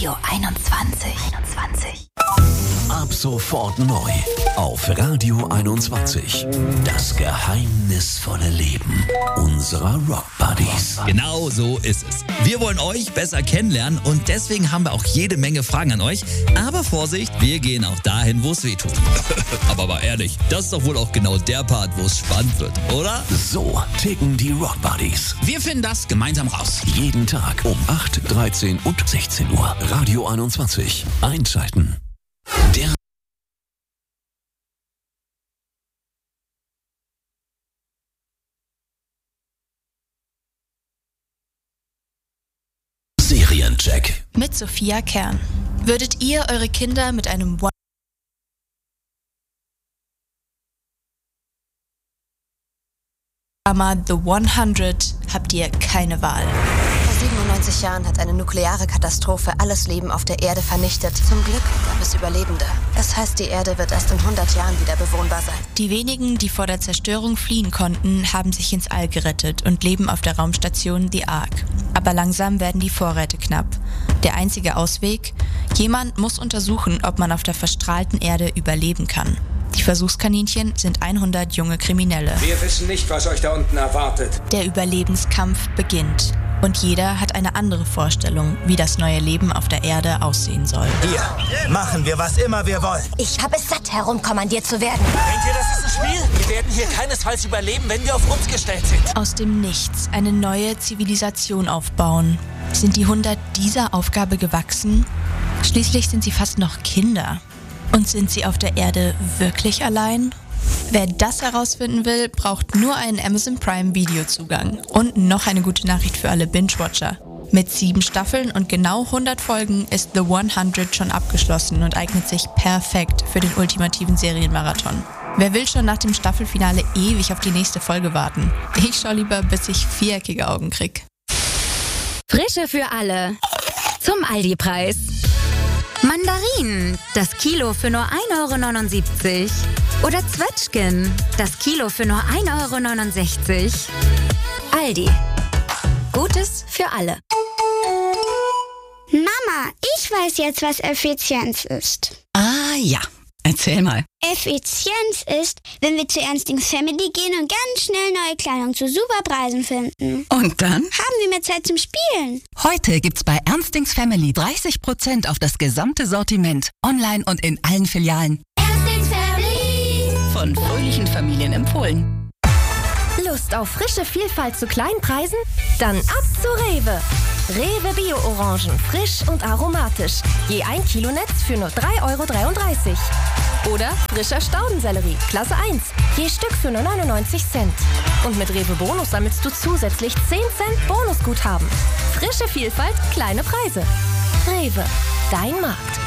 Radio 21. Ab sofort neu auf Radio 21. Das geheimnisvolle Leben unserer Rock Buddies. Genau so ist es. Wir wollen euch besser kennenlernen und deswegen haben wir auch jede Menge Fragen an euch. Aber Vorsicht, wir gehen auch dahin, wo es weh tut. Aber mal ehrlich, das ist doch wohl auch genau der Part, wo es spannend wird, oder? So ticken die Rock Buddies. Wir finden das gemeinsam raus. Jeden Tag um 8, 13 und 16 Uhr. Radio 21. Einschalten. Der Seriencheck mit Sophia Kern. Würdet ihr eure Kinder mit einem Drama The 100 habt ihr keine Wahl. Vor 97 Jahren hat eine nukleare Katastrophe alles Leben auf der Erde vernichtet. Zum Glück gab es Überlebende. Das heißt, die Erde wird erst in 100 Jahren wieder bewohnbar sein. Die wenigen, die vor der Zerstörung fliehen konnten, haben sich ins All gerettet und leben auf der Raumstation The Ark. Aber langsam werden die Vorräte knapp. Der einzige Ausweg? Jemand muss untersuchen, ob man auf der verstrahlten Erde überleben kann. Die Versuchskaninchen sind 100 junge Kriminelle. Wir wissen nicht, was euch da unten erwartet. Der Überlebenskampf beginnt. Und jeder hat eine andere Vorstellung, wie das neue Leben auf der Erde aussehen soll. Hier, machen wir, was immer wir wollen. Ich habe es satt, herumkommandiert zu werden. Denkt ihr, das ist ein Spiel? Wir werden hier keinesfalls überleben, wenn wir auf uns gestellt sind. Aus dem Nichts eine neue Zivilisation aufbauen. Sind die 100 dieser Aufgabe gewachsen? Schließlich sind sie fast noch Kinder. Und sind sie auf der Erde wirklich allein? Wer das herausfinden will, braucht nur einen Amazon Prime Videozugang. Und noch eine gute Nachricht für alle Binge-Watcher. Mit 7 Staffeln und genau 100 Folgen ist The 100 schon abgeschlossen und eignet sich perfekt für den ultimativen Serienmarathon. Wer will schon nach dem Staffelfinale ewig auf die nächste Folge warten? Ich schaue lieber, bis ich viereckige Augen krieg. Frische für alle. Zum Aldi-Preis. Mandarinen, das Kilo für nur 1,79 €. Oder Zwetschgen, das Kilo für nur 1,69 €. Aldi. Gutes für alle. Mama, ich weiß jetzt, was Effizienz ist. Ah ja, erzähl mal. Effizienz ist, wenn wir zu Ernstings Family gehen und ganz schnell neue Kleidung zu super Preisen finden. Und dann? Haben wir mehr Zeit zum Spielen. Heute gibt's bei Ernstings Family 30% auf das gesamte Sortiment. Online und in allen Filialen. Ernstings Family. Von fröhlichen Familien empfohlen. Lust auf frische Vielfalt zu kleinen Preisen? Dann ab zu Rewe. Rewe Bio-Orangen, frisch und aromatisch. Je 1 Kilo Netz für nur 3,33 €. Oder frischer Staudensellerie, Klasse 1, je Stück für nur 99 Cent. Und mit Rewe Bonus sammelst du zusätzlich 10 Cent Bonusguthaben. Frische Vielfalt, kleine Preise. Rewe, dein Markt.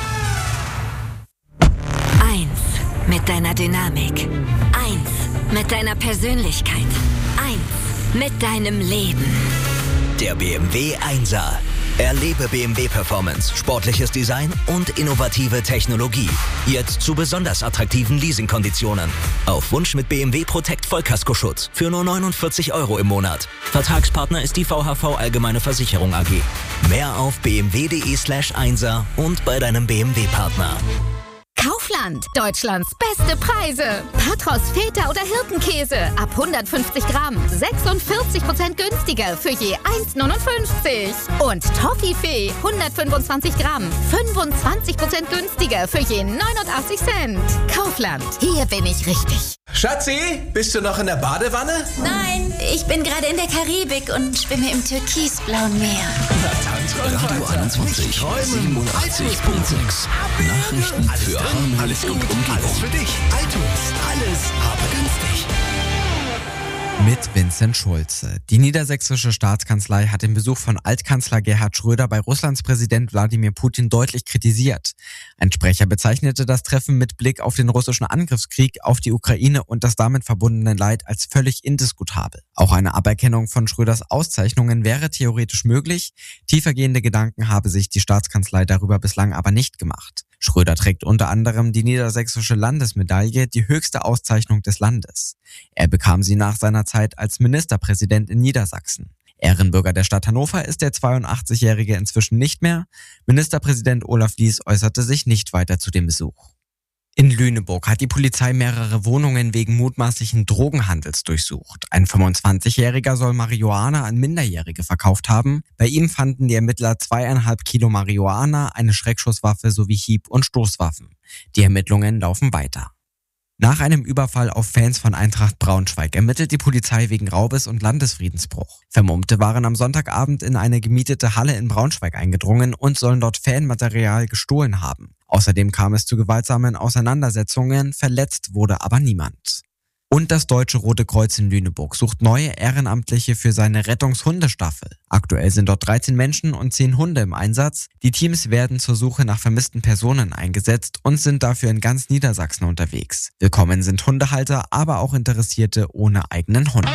1 mit deiner Dynamik. 1 mit deiner Persönlichkeit. 1 mit deinem Leben. Der BMW 1er. Erlebe BMW Performance, sportliches Design und innovative Technologie. Jetzt zu besonders attraktiven Leasingkonditionen. Auf Wunsch mit BMW Protect Vollkaskoschutz für nur 49 € im Monat. Vertragspartner ist die VHV Allgemeine Versicherung AG. Mehr auf bmw.de/1er und bei deinem BMW-Partner. Kaufland, Deutschlands beste Preise. Patros, Feta oder Hirtenkäse ab 150 Gramm, 46% günstiger für je 1,59 €. Und Toffifee, 125 Gramm, 25% günstiger für je 89 Cent. Kaufland, hier bin ich richtig. Schatzi, bist du noch in der Badewanne? Nein, ich bin gerade in der Karibik und schwimme im türkisblauen Meer. Radio 21 87,6. Nachrichten für Hameln Alles gut, und Umgebung. alles für dich. Altus, alles, aber günstig. Mit Vincent Schulze. Die niedersächsische Staatskanzlei hat den Besuch von Altkanzler Gerhard Schröder bei Russlands Präsident Wladimir Putin deutlich kritisiert. Ein Sprecher bezeichnete das Treffen mit Blick auf den russischen Angriffskrieg auf die Ukraine und das damit verbundene Leid als völlig indiskutabel. Auch eine Aberkennung von Schröders Auszeichnungen wäre theoretisch möglich. Tiefergehende Gedanken habe sich die Staatskanzlei darüber bislang aber nicht gemacht. Schröder trägt unter anderem die niedersächsische Landesmedaille, die höchste Auszeichnung des Landes. Er bekam sie nach seiner Zeit als Ministerpräsident in Niedersachsen. Ehrenbürger der Stadt Hannover ist der 82-Jährige inzwischen nicht mehr. Ministerpräsident Olaf Lies äußerte sich nicht weiter zu dem Besuch. In Lüneburg hat die Polizei mehrere Wohnungen wegen mutmaßlichen Drogenhandels durchsucht. Ein 25-Jähriger soll Marihuana an Minderjährige verkauft haben. Bei ihm fanden die Ermittler 2,5 Kilo Marihuana, eine Schreckschusswaffe sowie Hieb- und Stoßwaffen. Die Ermittlungen laufen weiter. Nach einem Überfall auf Fans von Eintracht Braunschweig ermittelt die Polizei wegen Raubes und Landesfriedensbruch. Vermummte waren am Sonntagabend in eine gemietete Halle in Braunschweig eingedrungen und sollen dort Fanmaterial gestohlen haben. Außerdem kam es zu gewaltsamen Auseinandersetzungen, verletzt wurde aber niemand. Und das Deutsche Rote Kreuz in Lüneburg sucht neue Ehrenamtliche für seine Rettungshundestaffel. Aktuell sind dort 13 Menschen und 10 Hunde im Einsatz. Die Teams werden zur Suche nach vermissten Personen eingesetzt und sind dafür in ganz Niedersachsen unterwegs. Willkommen sind Hundehalter, aber auch Interessierte ohne eigenen Hund.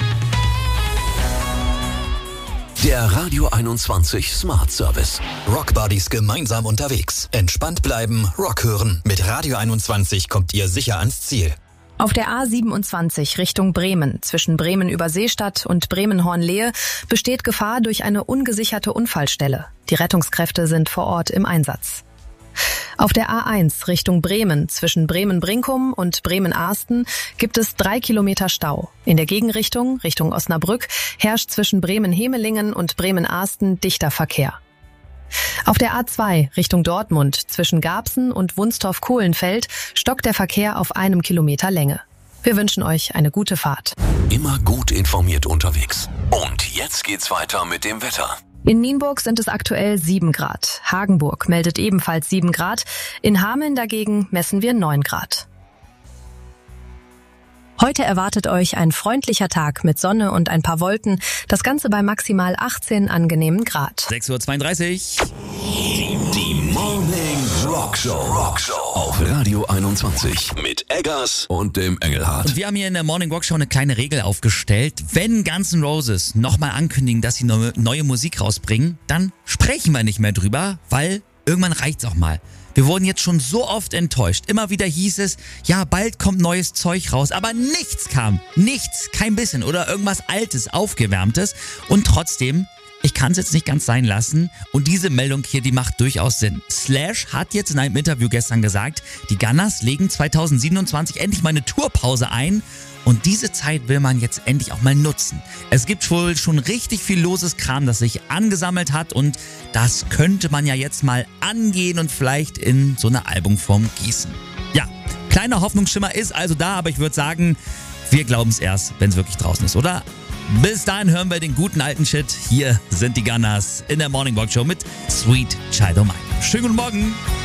Der Radio 21 Smart Service. Rockbuddies gemeinsam unterwegs. Entspannt bleiben, Rock hören. Mit Radio 21 kommt ihr sicher ans Ziel. Auf der A27 Richtung Bremen, zwischen Bremen-Überseestadt und Bremen-Hornlehe, besteht Gefahr durch eine ungesicherte Unfallstelle. Die Rettungskräfte sind vor Ort im Einsatz. Auf der A1 Richtung Bremen, zwischen Bremen-Brinkum und Bremen-Arsten, gibt es 3 Kilometer Stau. In der Gegenrichtung, Richtung Osnabrück, herrscht zwischen Bremen-Hemelingen und Bremen-Arsten dichter Verkehr. Auf der A2 Richtung Dortmund zwischen Garbsen und Wunstorf-Kohlenfeld stockt der Verkehr auf 1 Kilometer Länge. Wir wünschen euch eine gute Fahrt. Immer gut informiert unterwegs. Und jetzt geht's weiter mit dem Wetter. In Nienburg sind es aktuell 7 Grad. Hagenburg meldet ebenfalls 7 Grad. In Hameln dagegen messen wir 9 Grad. Heute erwartet euch ein freundlicher Tag mit Sonne und ein paar Wolken. Das Ganze bei maximal 18 angenehmen Grad. 6:32 Uhr. Die Morning Rock Show auf Radio 21 mit Eggers und dem Engelhardt. Und wir haben hier in der Morning Rock Show eine kleine Regel aufgestellt. Wenn Guns N' Roses nochmal ankündigen, dass sie neue Musik rausbringen, dann sprechen wir nicht mehr drüber, weil irgendwann reicht's auch mal. Wir wurden jetzt schon so oft enttäuscht. Immer wieder hieß es, ja, bald kommt neues Zeug raus. Aber nichts kam. Nichts, kein bisschen. Oder irgendwas Altes, Aufgewärmtes. Und trotzdem, ich kann es jetzt nicht ganz sein lassen. Und diese Meldung hier, die macht durchaus Sinn. Slash hat jetzt in einem Interview gestern gesagt, die Gunners legen 2027 endlich mal eine Tourpause ein. Und diese Zeit will man jetzt endlich auch mal nutzen. Es gibt wohl schon richtig viel loses Kram, das sich angesammelt hat und das könnte man ja jetzt mal angehen und vielleicht in so eine Albumform gießen. Ja, kleiner Hoffnungsschimmer ist also da, aber ich würde sagen, wir glauben es erst, wenn es wirklich draußen ist, oder? Bis dahin hören wir den guten alten Shit. Hier sind die Gunners in der Morning Walk Show mit Sweet Child O' Mine. Schönen guten Morgen.